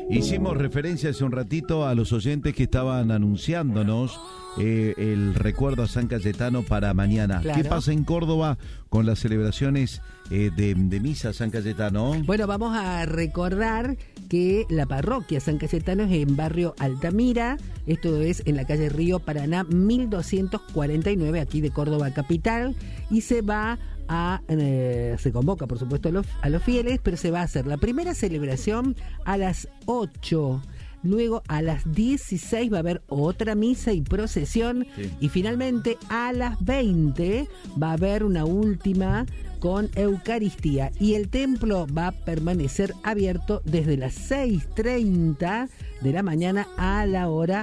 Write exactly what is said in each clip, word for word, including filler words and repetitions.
Hicimos referencia hace un ratito a los oyentes que estaban anunciándonos eh, el recuerdo a San Cayetano para mañana. Claro. ¿Qué pasa en Córdoba con las celebraciones eh, de, de misa San Cayetano? Bueno, vamos a recordar que la parroquia San Cayetano es en barrio Altamira, esto es en la calle Río Paraná mil doscientos cuarenta y nueve, aquí de Córdoba capital, y se va a, eh, se convoca por supuesto a los, a los fieles, pero se va a hacer la primera celebración a las ocho. Luego a las dieciséis va a haber otra misa y procesión, sí. Y finalmente a las veinte va a haber una última con Eucaristía y el templo va a permanecer abierto desde las seis treinta de la mañana a la hora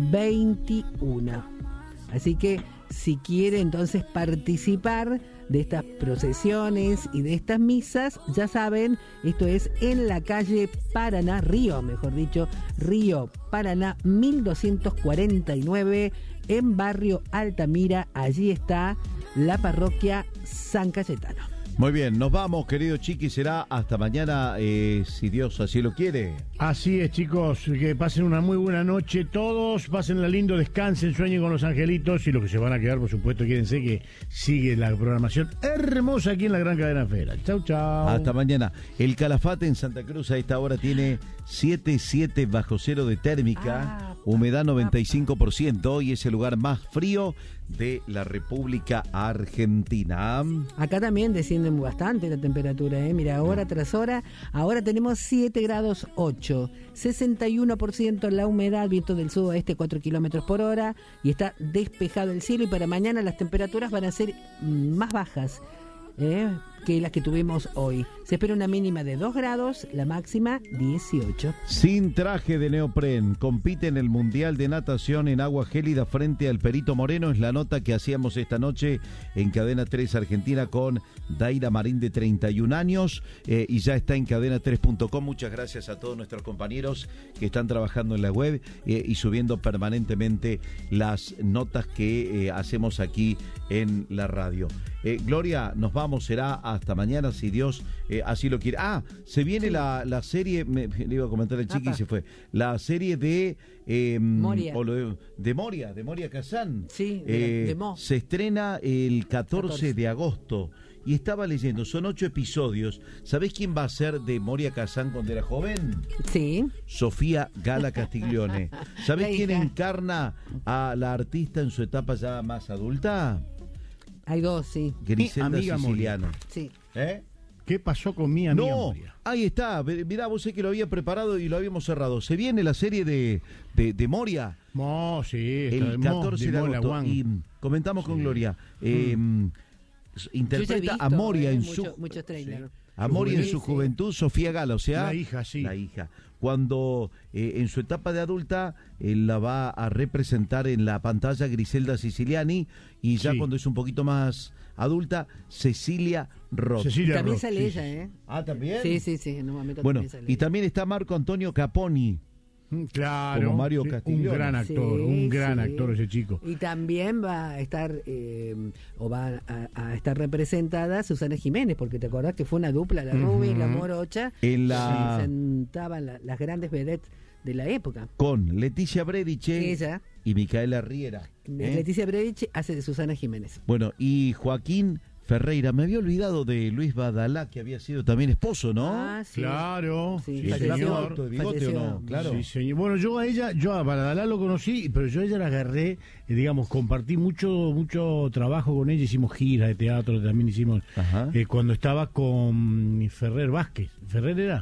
veintiuna. Así que si quiere entonces participar de estas procesiones y de estas misas, ya saben, esto es en la calle Paraná, Río, mejor dicho, Río Paraná mil doscientos cuarenta y nueve, en barrio Altamira. Allí está la parroquia San Cayetano. Muy bien, nos vamos, querido Chiqui, será hasta mañana, eh, si Dios así lo quiere. Así es, chicos, que pasen una muy buena noche todos, pásenla lindo, descansen, sueñen con los angelitos y los que se van a quedar, por supuesto, quédense que sigue la programación hermosa aquí en la Gran Cadena Fera. Chau, chau. Hasta mañana. El Calafate en Santa Cruz a esta hora tiene siete coma siete bajo cero de térmica, ah, humedad noventa y cinco por ciento y es el lugar más frío de la República Argentina. Acá también desciende bastante la temperatura, ¿eh? Mira, hora tras hora, ahora tenemos siete grados ocho, sesenta y uno por ciento la humedad, viento del sudoeste cuatro kilómetros por hora y está despejado el cielo, y para mañana las temperaturas van a ser más bajas, ¿eh?, que las que tuvimos hoy. Se espera una mínima de dos grados, la máxima dieciocho. Sin traje de neopren, compite en el Mundial de Natación en agua gélida frente al Perito Moreno. Es la nota que hacíamos esta noche en Cadena tres Argentina con Daira Marín, de treinta y un años, eh, y ya está en cadena tres punto com. Muchas gracias a todos nuestros compañeros que están trabajando en la web eh, y subiendo permanentemente las notas que eh, hacemos aquí en la radio. Eh, Gloria, nos vamos, será hasta mañana si Dios eh, así lo quiere. Ah, se viene sí. la, la serie, me, le iba a comentar al Chiqui y se fue, la serie de eh, Moria. O lo de, de Moria, de Moria Kazan. Sí, de, eh, de Mo. Se estrena el catorce, catorce de agosto. Y estaba leyendo, son ocho episodios. ¿Sabés quién va a ser de Moria Kazan cuando era joven? Sí. Sofía Gala Castiglione. ¿Sabés quién encarna a la artista en su etapa ya más adulta? Hay dos, sí. Griselda Siciliano. Sí. ¿Eh? ¿Qué pasó con mi amiga No, Moria? Ahí está. Mirá, vos sé que lo había preparado y lo habíamos cerrado. Se viene la serie de, de, de Moria. Mo, sí. El catorce de, de agosto. Y comentamos sí. con Gloria. Eh, mm. Interpreta visto, a Moria eh, en mucho, su... Muchos trailers. Sí. A Moria en su juventud, Sofía Gala, o sea... La hija, sí. La hija. Cuando eh, en su etapa de adulta eh, la va a representar en la pantalla Griselda Siciliani, y ya sí. cuando es un poquito más adulta, Cecilia Roth. Cecilia también Roth. sale sí, ella, sí. ¿eh? Ah, ¿también? Sí, sí, sí, en un momento bueno, también sale y ella. También está Marco Antonio Caponi. Claro, como Mario sí, Castiglione. un gran actor, sí, un gran sí. actor ese chico. Y también va a estar eh, o va a, a estar representada Susana Jiménez, porque te acordás que fue una dupla, la uh-huh. Ruby y la Morocha, en la se sentaban la, las grandes vedettes de la época. Con Leticia Brediche ella y Micaela Riera. ¿eh? Leticia Brediche hace de Susana Jiménez. Bueno, y Joaquín Ferreira, me había olvidado de Luis Badalá, que había sido también esposo, ¿no? Ah, sí. Claro, sí, sí, señor. ¿De bigote o no? Claro. Sí, señor. Bueno, yo a ella, yo a Badalá lo conocí, pero yo a ella la agarré, eh, digamos, compartí mucho mucho trabajo con ella, hicimos giras de teatro, también hicimos, eh, cuando estaba con Ferrer Vázquez. ¿Ferrer era?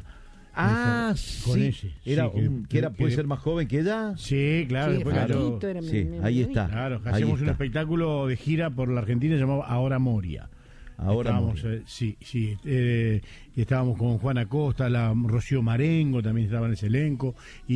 Ah, con sí. Ese. Era sí, un, que era, puede que, ser más joven que ella. Sí, claro. Sí, después claro. Yo, sí mi, ahí está. Claro, hacíamos un espectáculo de gira por la Argentina llamado Ahora Moria. Ahora estábamos, eh, sí, sí, eh, estábamos con Juana Costa, la Rocío Marengo también estaba en ese elenco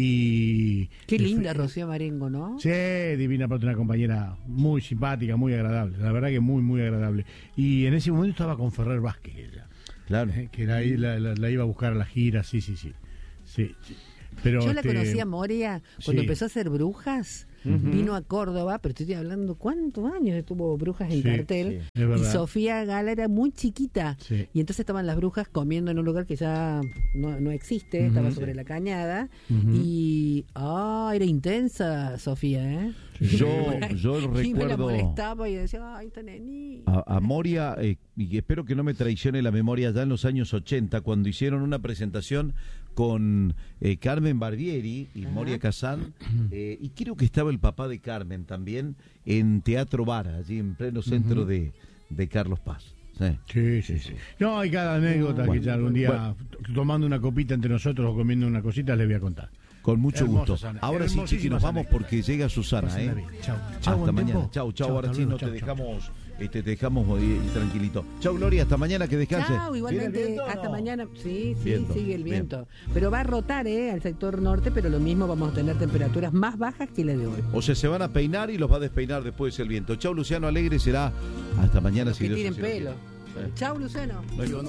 y qué linda Rocío Marengo, ¿no? Sí, divina, aparte una compañera muy simpática, muy agradable, la verdad que muy muy agradable. Y en ese momento estaba con Ferrer Vázquez ella, claro, eh, que era ahí la, la, la iba a buscar a la gira, sí, sí, sí, sí, sí. Pero, Yo la este, conocí a Moria cuando sí. empezó a hacer Brujas. Uh-huh. Vino a Córdoba, pero estoy hablando cuántos años estuvo Brujas en Sí, cartel. sí, es verdad. Y Sofía Gala era muy chiquita. Sí. Y entonces estaban las brujas comiendo en un lugar que ya no, no existe, Uh-huh. estaba sobre la cañada. Uh-huh. Y. ¡Ah! Era intensa, Sofía, ¿eh? Yo, Y yo Y me la recuerdo molestaba y decía, ¡ay, esta nenita! a, a Moria, eh, y espero que no me traicione la memoria, ya en los años ochenta, cuando hicieron una presentación con eh, Carmen Barbieri y Ajá. Moria Kazán, eh, y creo que estaba el papá de Carmen también, en Teatro Vara, allí en pleno centro uh-huh. de, de Carlos Paz. Sí. Sí, sí, sí. No, hay cada anécdota Bueno, que ya algún día, bueno. tomando una copita entre nosotros o comiendo una cosita, les voy a contar. Con mucho Hermosa, gusto. Susana. Ahora sí, Hermosísima, chiqui, nos vamos Susana. porque llega Susana, Pásenla ¿eh? bien. Chau. Chau, Hasta buen mañana. tiempo. Chau, chau. Chau, Ahora hasta sí luego. no te Chau, chau. dejamos, este, te dejamos eh, tranquilito. Chau, Gloria. Hasta mañana, que descanses. Chao, igualmente, hasta no? mañana. Sí, sí, Viento, sigue el bien. viento. Pero va a rotar, ¿eh? Al sector norte, pero lo mismo vamos a tener temperaturas más bajas que la de hoy. O sea, se van a peinar y los va a despeinar después el viento. Chau, Luciano Alegre. Será hasta mañana. Los si que Dios tiren así lo pelo. quiere. Chao, Luciano. No hay-